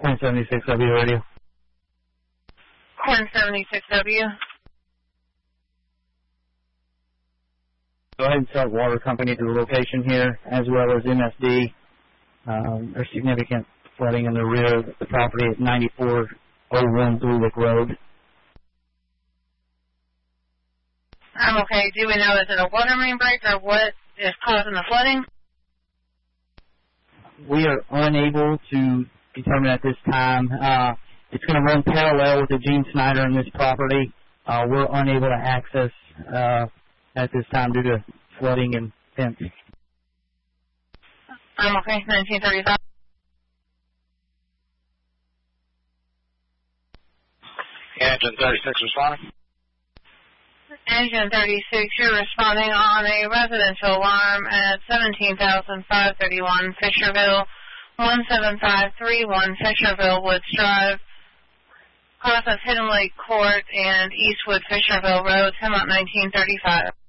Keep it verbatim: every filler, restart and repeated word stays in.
Point seventy-six W radio. Point seventy-six W. Go ahead and start water company to the location here, as well as M S D. Um, there's significant flooding in the rear of the property at ninety-four oh one Blue Lick Road. I'm okay. Do we know, is it a water main break or what is causing the flooding? We are unable to determine at this time. Uh, it's going to run parallel with the Gene Snyder on this property. Uh, we're unable to access uh, at this time due to flooding and fence. I'm okay. nineteen thirty-five. Engine thirty-six responding. Engine thirty-six, you're responding on a residential alarm at seventeen thousand five hundred thirty-one Fisherville, one seven five three one Fisherville Woods Drive, cross of Hidden Lake Court and Eastwood Fisherville Road, Hemlock nineteen thirty-five.